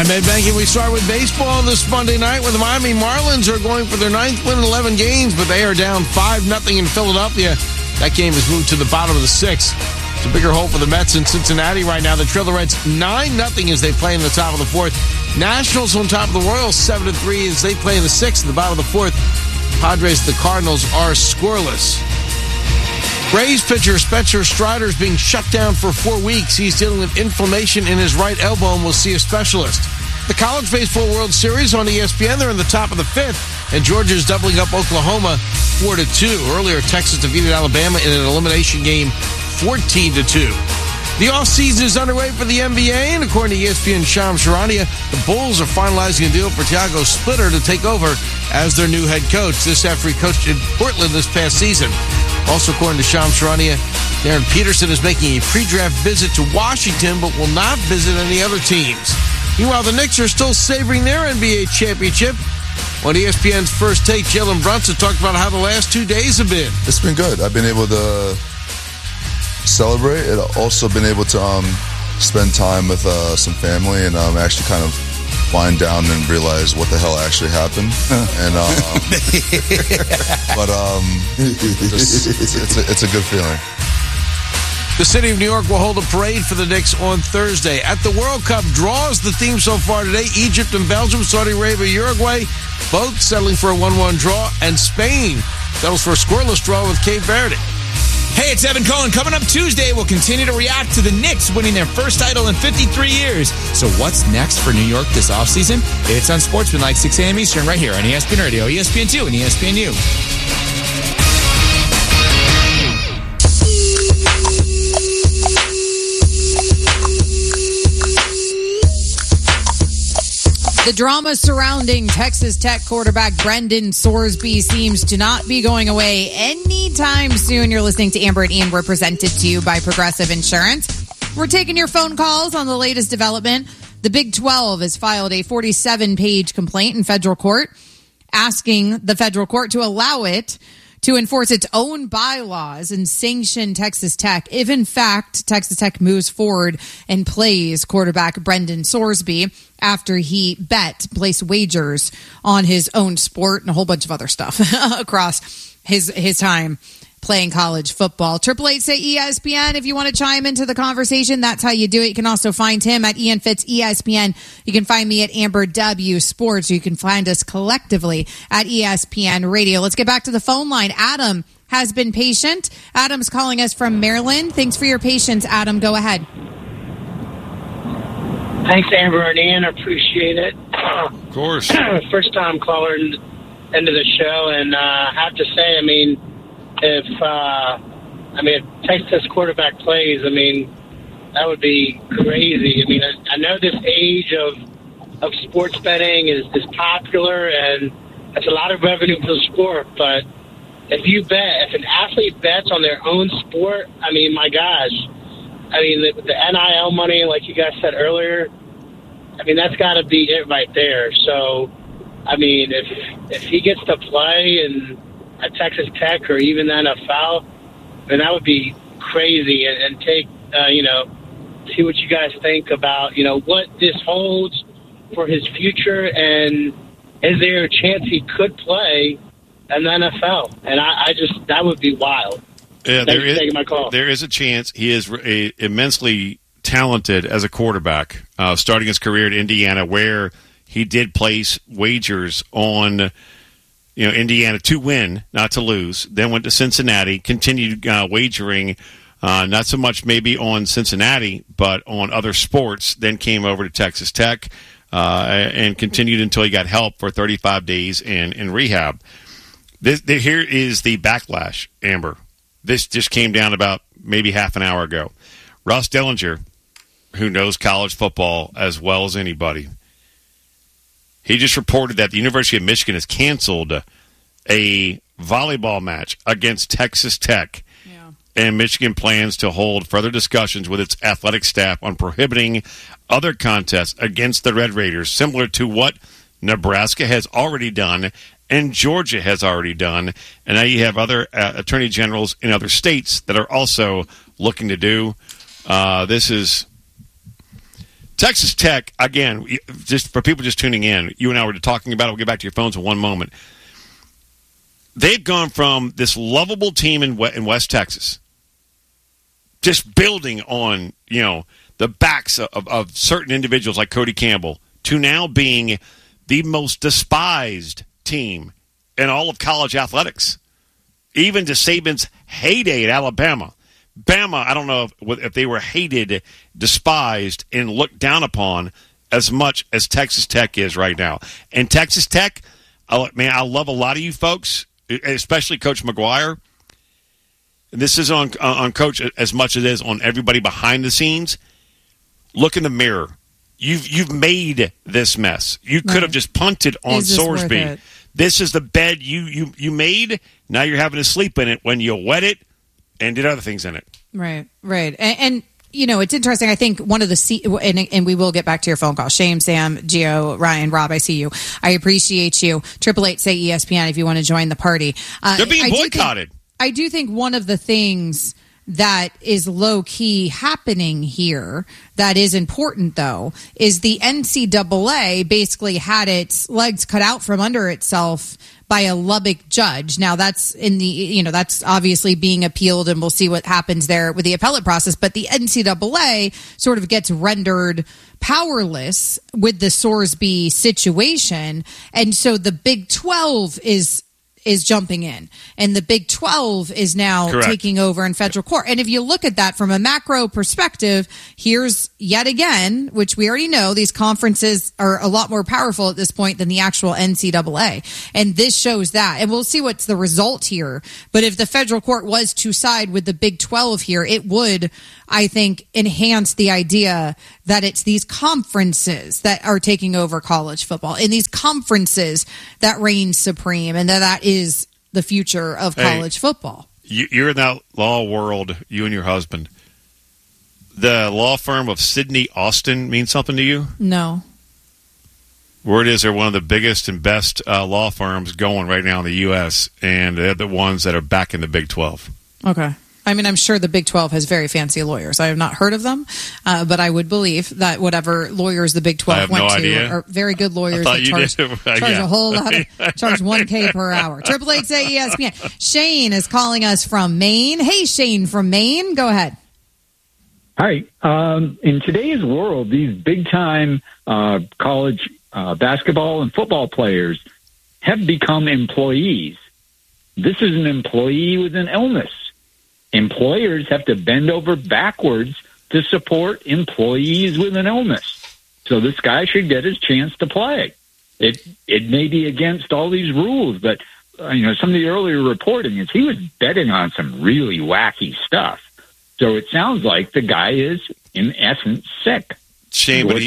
I'm Ed Banky. We start with baseball this Monday night where the Miami Marlins are going for their 9th win in 11 games, but they are down 5-0 in Philadelphia. That game has moved to the bottom of the 6th. It's a bigger hole for the Mets in Cincinnati right now. They trail the Reds 9-0 as they play in the top of the 4th. Nationals on top of the Royals 7-3 as they play in the 6th. At the bottom of the 4th, Padres and the Cardinals are scoreless. Rays pitcher Spencer Strider is being shut down for 4 weeks. He's dealing with inflammation in his right elbow and will see a specialist. The College Baseball World Series on ESPN. They're in the top of the 5th, and Georgia's doubling up Oklahoma 4-2. Earlier, Texas defeated Alabama in an elimination game 14-2. The offseason is underway for the NBA, and according to ESPN's Shams Charania, the Bulls are finalizing a deal for Thiago Splitter to take over as their new head coach. This after he coached in Portland this past season. Also, according to Shams Charania, Darren Peterson is making a pre-draft visit to Washington, but will not visit any other teams. Meanwhile, the Knicks are still savoring their NBA championship. On ESPN's First Take, Jalen Brunson talked about how the last 2 days have been. It's been good. I've been able to celebrate. I've also been able to spend time with some family and actually kind of wind down and realize what the hell actually happened. And it's a good feeling. The city of New York will hold a parade for the Knicks on Thursday. At the World Cup draws, the theme so far today, Egypt and Belgium, Saudi Arabia, Uruguay, both settling for a 1-1 draw, and Spain settles for a scoreless draw with Cape Verde. Hey, it's Evan Cohen. Coming up Tuesday, we'll continue to react to the Knicks winning their first title in 53 years. So what's next for New York this offseason? It's on Sportsmanlike 6 a.m. Eastern right here on ESPN Radio, ESPN2, and ESPNU. The drama surrounding Texas Tech quarterback Brendan Sorsby seems to not be going away anytime soon. You're listening to Amber and Ian. We're presented to you by Progressive Insurance. We're taking your phone calls on the latest development. The Big 12 has filed a 47-page complaint in federal court asking the federal court to allow it to enforce its own bylaws and sanction Texas Tech if, in fact, Texas Tech moves forward and plays quarterback Brendan Sorsby after he placed wagers on his own sport and a whole bunch of other stuff across his time playing college football. 888-SAY-ESPN if you want to chime into the conversation. That's how you do it. You can also find him at Ian Fitz ESPN. You can find me at Amber W Sports, or you can find us collectively at ESPN Radio. Let's get back to the phone line. Adam has been patient. Adam's calling us from Maryland. Thanks for your patience, Adam. Go ahead. Thanks, Amber and Ian. I appreciate it. Of course. First time caller into the show, and I have to say, if Texas quarterback plays, that would be crazy. I know this age of sports betting is popular, and it's a lot of revenue for the sport, but if an athlete bets on their own sport, my gosh, the NIL money, like you guys said earlier, that's got to be it right there. So, if he gets to play at Texas Tech or even the NFL, then that would be crazy. And take, see what you guys think about, what this holds for his future, and is there a chance he could play in the NFL? And that would be wild. Yeah, Thanks for taking my call. There is a chance. He is immensely talented as a quarterback, starting his career at Indiana, where he did place wagers on Indiana to win, not to lose. Then went to Cincinnati, continued wagering, not so much maybe on Cincinnati, but on other sports. Then came over to Texas Tech and continued until he got help for 35 days in rehab. Here is the backlash, Amber. This just came down about maybe half an hour ago. Russ Dellinger, who knows college football as well as anybody, he just reported that the University of Michigan has canceled a volleyball match against Texas Tech. Yeah. And Michigan plans to hold further discussions with its athletic staff on prohibiting other contests against the Red Raiders, similar to what Nebraska has already done and Georgia has already done. And now you have other attorney generals in other states that are also looking to do. This is Texas Tech, again, just for people just tuning in, you and I were talking about it. We'll get back to your phones in one moment. They've gone from this lovable team in West Texas, just building on, the backs of certain individuals like Cody Campbell, to now being the most despised team in all of college athletics. Even to Saban's heyday at Alabama. Bama, I don't know if they were hated, despised, and looked down upon as much as Texas Tech is right now. And Texas Tech, I love a lot of you folks, especially Coach McGuire. And this is on Coach as much as it is on everybody behind the scenes. Look in the mirror. You've made this mess. You could have just punted on Sorsby. This is the bed you made. Now you're having to sleep in it when you wet it and did other things in it. Right. And it's interesting. I think one of the and we will get back to your phone call. Shane, Sam, Gio, Ryan, Rob, I see you. I appreciate you. 888 say ESPN if you want to join the party. They're being boycotted. I do think one of the things that is low-key happening here that is important, though, is the NCAA basically had its legs cut out from under itself by a Lubbock judge. Now, that's that's obviously being appealed, and we'll see what happens there with the appellate process. But the NCAA sort of gets rendered powerless with the Sorsby situation. And so the Big 12 is jumping in, and the Big 12 is now taking over in federal court. And if you look at that from a macro perspective, here's yet again, which we already know, these conferences are a lot more powerful at this point than the actual NCAA. And this shows that. And we'll see what's the result here. But if the federal court was to side with the Big 12 here, it would, I think, enhance the idea that it's these conferences that are taking over college football, and these conferences that reign supreme, and that is the future of college football. You're in that law world, you and your husband. The law firm of Sidney Austin means something to you? No. Word is they're one of the biggest and best law firms going right now in the U.S., and they're the ones that are back in the Big 12. Okay. I mean, I'm sure the Big 12 has very fancy lawyers. I have not heard of them, but I would believe that whatever lawyers the Big 12 went to are very good lawyers that charge a whole lot charge $1,000 per hour. 888 say ESPN. Shane is calling us from Maine. Hey, Shane from Maine. Go ahead. Hi. In today's world, these big-time college basketball and football players have become employees. This is an employee with an illness. Employers have to bend over backwards to support employees with an illness. So this guy should get his chance to play. It may be against all these rules, but some of the earlier reporting is he was betting on some really wacky stuff. So it sounds like the guy is, in essence, sick. Shame, but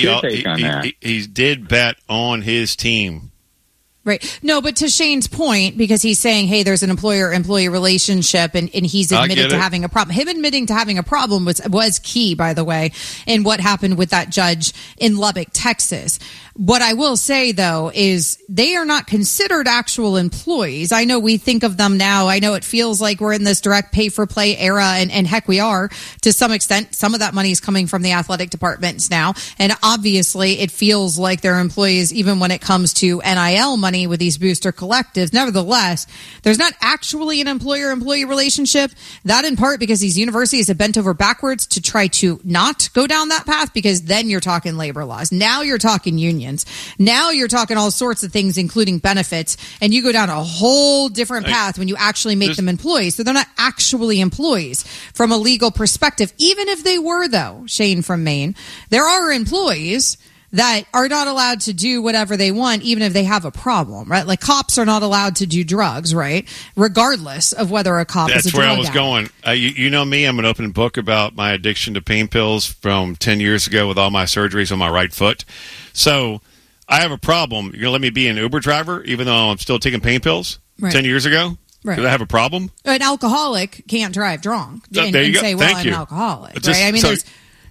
he did bet on his team. Right. No, but to Shane's point, because he's saying, hey, there's an employer-employee relationship, and he's admitted to having a problem. Him admitting to having a problem was key, by the way, in what happened with that judge in Lubbock, Texas. What I will say, though, is they are not considered actual employees. I know we think of them now. I know it feels like we're in this direct pay-for-play era, and heck, we are to some extent. Some of that money is coming from the athletic departments now, and obviously it feels like they're employees even when it comes to NIL money with these booster collectives. Nevertheless, there's not actually an employer-employee relationship. That in part because these universities have bent over backwards to try to not go down that path, because then you're talking labor laws. Now you're talking unions. Now you're talking all sorts of things, including benefits, and you go down a whole different path when you actually make them employees. So they're not actually employees from a legal perspective. Even if they were, though, Shane from Maine, there are employees that are not allowed to do whatever they want, even if they have a problem, right? Like cops are not allowed to do drugs, right? Regardless of whether a cop is a drug addict. That's where I was going. You know me, I'm an open book about my addiction to pain pills from 10 years ago with all my surgeries on my right foot. So I have a problem. You're going to let me be an Uber driver, even though I'm still taking pain pills 10 years ago? Right. Do I have a problem? An alcoholic can't drive drunk and there you go. say, well, I'm an alcoholic. Right? I mean,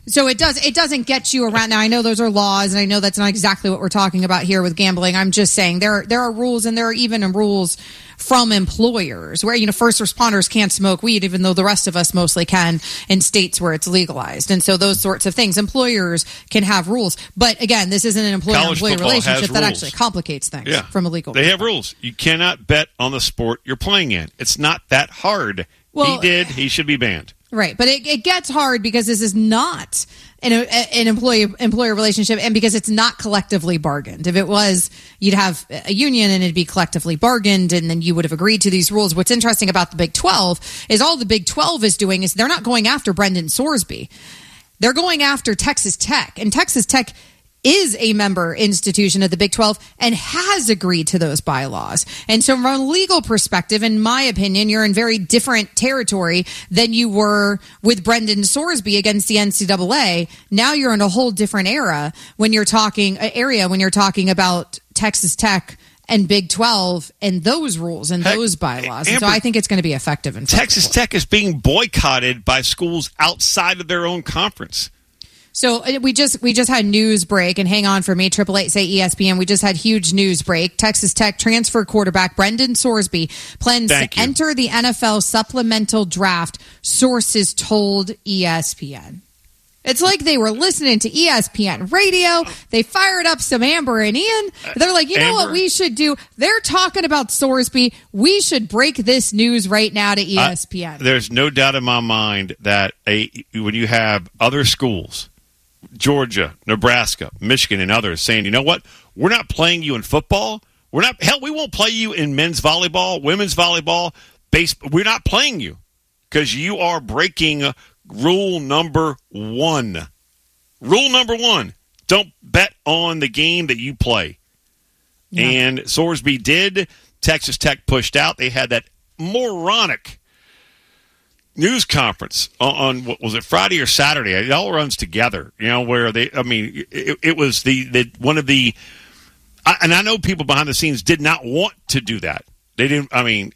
So it doesn't get you around. Now, I know those are laws, and I know that's not exactly what we're talking about here with gambling. I'm just saying there are rules, and there are even rules from employers where, first responders can't smoke weed, even though the rest of us mostly can in states where it's legalized. And so those sorts of things, employers can have rules. But again, this isn't an employer-employee relationship that actually complicates things from a legal They have rules. You cannot bet on the sport you're playing in. It's not that hard. Well, he should be banned. Right, but it gets hard because this is not an employer relationship, and because it's not collectively bargained. If it was, you'd have a union and it'd be collectively bargained, and then you would have agreed to these rules. What's interesting about the Big 12 is all the Big 12 is doing is they're not going after Brendan Sorsby. They're going after Texas Tech, and Texas Tech is a member institution of the Big 12 and has agreed to those bylaws. And so from a legal perspective, in my opinion, you're in very different territory than you were with Brendan Sorsby against the NCAA. Now you're in a whole different era when you're talking about Texas Tech and Big 12 and those rules and those bylaws. And so I think it's going to be effective. Texas Tech is being boycotted by schools outside of their own conference. So we just had news break, and hang on for me, 888-SAY-ESPN. We just had huge news break. Texas Tech transfer quarterback Brendan Sorsby plans to enter the NFL supplemental draft, sources told ESPN. It's like they were listening to ESPN radio. They fired up some Amber and Ian. They're like, you know what we should do? They're talking about Sorsby. We should break this news right now to ESPN. There's no doubt in my mind that when you have other schools, Georgia, Nebraska, Michigan, and others saying, you know what? We're not playing you in football. We won't play you in men's volleyball, women's volleyball, baseball. We're not playing you because you are breaking rule number 1. Rule number 1, don't bet on the game that you play. Yeah. And Sorsby did. Texas Tech pushed out. They had that moronic news conference on what was it, Friday or Saturday? It all runs together, where it was the one of the, and I know people behind the scenes did not want to do that. They didn't.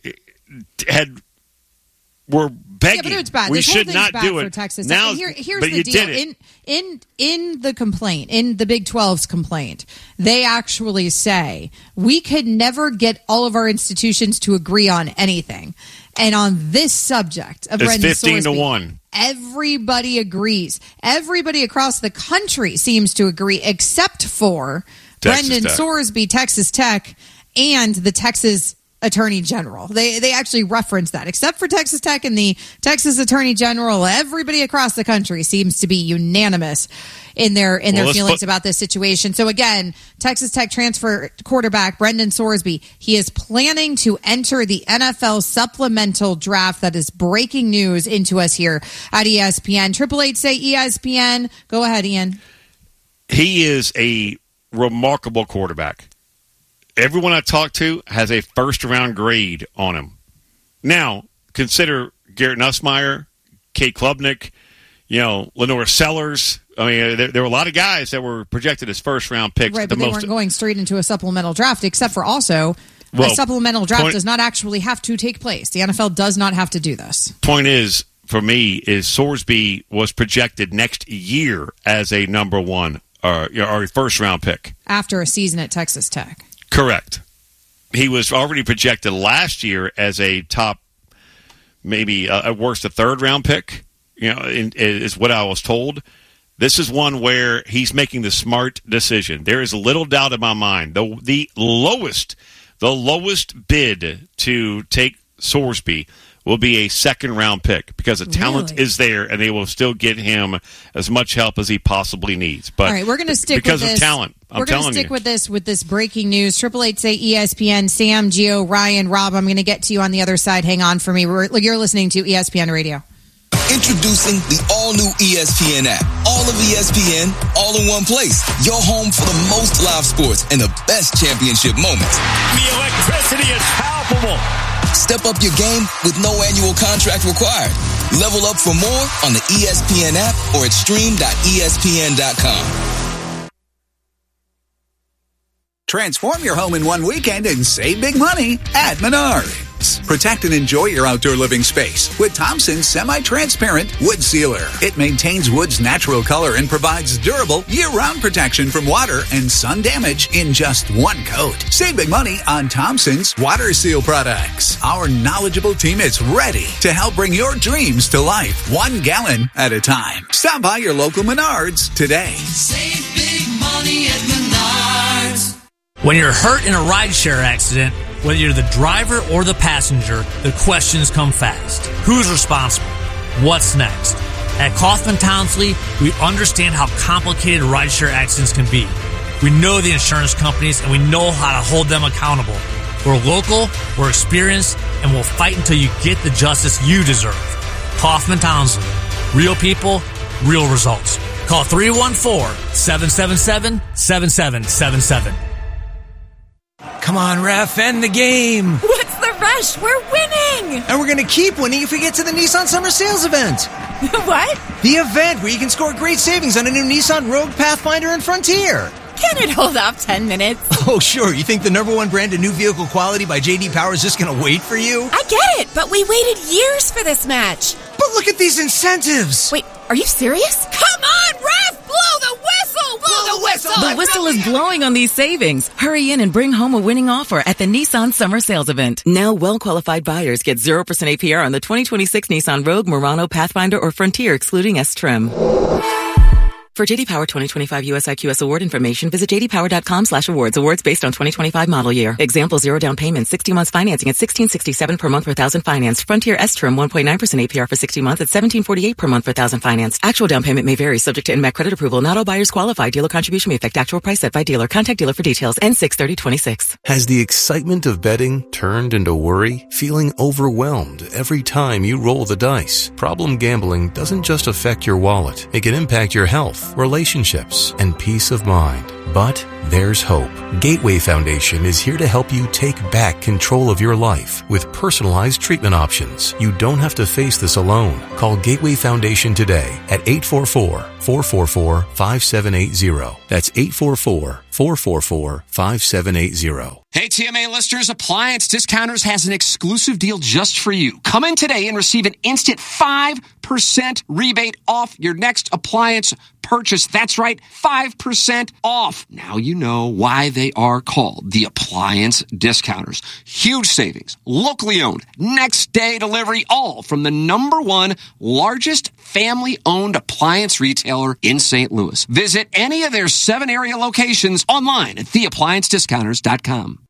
Were begging. Yeah, but it's bad. We should not do it. Texas. Now, here's but the you deal. did it. In the complaint, in the Big 12's complaint, they actually say we could never get all of our institutions to agree on anything. And on this subject of Brendan Sorsby, 15-1. Everybody agrees. Everybody across the country seems to agree, except for Brendan Sorsby, Texas Tech, and the Texas Attorney General. They actually reference that. Except for Texas Tech and the Texas Attorney General, everybody across the country seems to be unanimous in their feelings about this situation. So again, Texas Tech transfer quarterback Brendan Sorsby, he is planning to enter the NFL supplemental draft. That is breaking news into us here at ESPN. 888-SAY-ESPN. Go ahead, Ian. He is a remarkable quarterback. Everyone I talk to has a first-round grade on him. Now, consider Garrett Nussmeier, Kate Klubnik, Lenore Sellers. I mean, there were a lot of guys that were projected as first-round picks. Right, but they weren't going straight into a supplemental draft, except for also a supplemental draft does not actually have to take place. The NFL does not have to do this. Point is, for me, Sorsby was projected next year as a number 1 or a first-round pick. After a season at Texas Tech. Correct. He was already projected last year as a top, maybe at worst a third-round pick, is what I was told. This is one where he's making the smart decision. There is little doubt in my mind. The lowest bid to take Sorsby will be a second-round pick because the talent is there, and they will still get him as much help as he possibly needs. But all right, we're going to stick because with of this. talent. We're going to stick with this breaking news. 888-SAY-ESPN. Sam, Gio, Ryan, Rob. I'm going to get to you on the other side. Hang on for me. You're listening to ESPN Radio. Introducing the all-new ESPN app. All of ESPN, all in one place. Your home for the most live sports and the best championship moments. The electricity is palpable. Step up your game with no annual contract required. Level up for more on the ESPN app or at stream.espn.com. Transform your home in one weekend and save big money at Menards. products. Protect and enjoy your outdoor living space with Thompson's semi-transparent wood sealer. It maintains wood's natural color and provides durable year-round protection from water and sun damage in just one coat. Save big money on Thompson's water seal products. Our knowledgeable team is ready to help bring your dreams to life, 1 gallon at a time. Stop by your local Menards today. Save big money at Menards. When you're hurt in a rideshare accident, whether you're the driver or the passenger, the questions come fast. Who's responsible? What's next? At Kaufman Townsley, we understand how complicated rideshare accidents can be. We know the insurance companies, and we know how to hold them accountable. We're local, we're experienced, and we'll fight until you get the justice you deserve. Kaufman Townsley. Real people, real results. Call 314-777-7777. Come on, ref, end the game. What's the rush? We're winning. And we're going to keep winning if we get to the Nissan Summer Sales event. What? The event where you can score great savings on a new Nissan Rogue, Pathfinder, and Frontier. Can it hold off 10 minutes? Oh, sure. You think the #1 brand of new vehicle quality by J.D. Power is just going to wait for you? I get it, but we waited years for this match. But look at these incentives. Wait, are you serious? Come on, ref! Blow the whistle! Blow the whistle! The whistle is blowing on these savings. Hurry in and bring home a winning offer at the Nissan Summer Sales event. Now, well-qualified buyers get 0% APR on the 2026 Nissan Rogue, Murano, Pathfinder, or Frontier, excluding S-Trim. For J.D. Power 2025 US IQS award information, visit jdpower.com/awards. Awards based on 2025 model year. Example, 0 down payment, 60 months financing at $1,667 per month per thousand financed. Frontier S-Trim 1.9% APR for 60 months at $1,748 per month per thousand financed. Actual down payment may vary, subject to NMAC credit approval. Not all buyers qualify. Dealer contribution may affect actual price set by dealer. Contact dealer for details. N6/3026. Has the excitement of betting turned into worry? Feeling overwhelmed every time you roll the dice? Problem gambling doesn't just affect your wallet. It can impact your health, relationships, and peace of mind. But there's hope. Gateway Foundation is here to help you take back control of your life with personalized treatment options. You don't have to face this alone. Call Gateway Foundation today at 844-444-5780. That's 844-444-5780. Hey, TMA listeners, Appliance Discounters has an exclusive deal just for you. Come in today and receive an instant 5% rebate off your next appliance purchase. That's right, 5% off. Now you know why they are called the Appliance Discounters. Huge savings, locally owned, next day delivery, all from the #1 largest family-owned appliance retailer in St. Louis. Visit any of their 7 area locations online at theappliancediscounters.com.